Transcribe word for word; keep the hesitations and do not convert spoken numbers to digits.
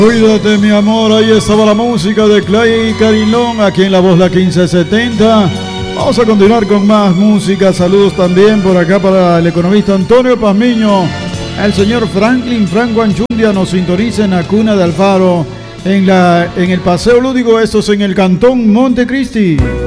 Cuídate mi amor, ahí estaba la música de Clay Carilón, aquí en La Voz La quince setenta. Vamos a continuar con más música. Saludos también por acá para el economista Antonio Pazmiño. El señor Franklin Franco Anchundia nos sintoniza en la Cuna de Alfaro, en, la, en el Paseo Lúdico, esto es en el Cantón Montecristi.